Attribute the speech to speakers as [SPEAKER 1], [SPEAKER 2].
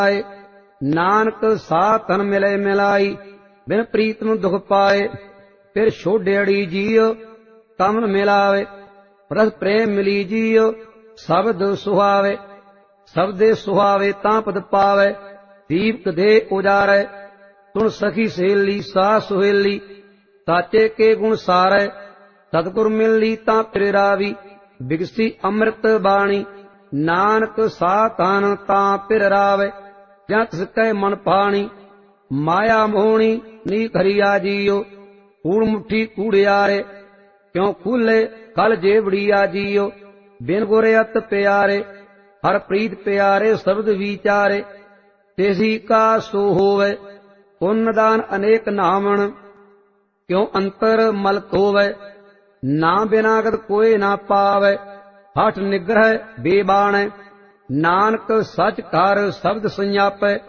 [SPEAKER 1] नानक साथ तन मिले मिलाई, बिन प्रीत नु दुख पाए। फिर छोड़ियड़ी जियो तमन मिलावे, रस प्रेम मिली जियो शब्द सुहावे। शब्दे सुहावे तां पद पावे, दीपक दे उजारे। सुन सखी सहेली सा सुहेली, साचे के गुण सारे। सतगुर मिली तां फिर रावी, बिगसी अमृत बाणी। नानक साधन तां फिर रावे, ਜਾਂ ਤਿਸ ਕੈ ਮਨ ਪਾਣੀ। ਮਾਇਆ ਮੋਹਣੀ ਨੀ ਖਰੀਆ ਜੀਓ, ਕੂੜ ਮੁੱਠੀ ਕੂੜਿਆਰੇ। ਕਿਉ ਖੂਲੇ ਕਲ ਜੇਵੜੀਆ ਜੀਓ, ਬਿਨ ਗੁਰ ਅਤ ਪਿਆਰੇ। ਹਰ ਪ੍ਰੀਤ ਪਿਆਰੇ ਸ਼ਬਦ ਵਿਚਾਰੇ, ਤੇਸੀ ਕਾ ਸੋ ਹੋਵੇ। ਪੁੰਨ ਦਾਨ ਅਨੇਕ ਨਾਵਣ, ਕਿਉ ਅੰਤਰ ਮਲ ਹੋਵੇ। ਨਾ ਬਿਨਾਗਤ ਕੋਇ ਨਾ ਪਾਵੇ, ਹਠ ਨਿਗ੍ਰਹਿ ਬੇਬਾਣੈ। ਨਾਨਕ ਸਚ ਕਰ ਸ਼ਬਦ ਸੰਜਾਪੈ,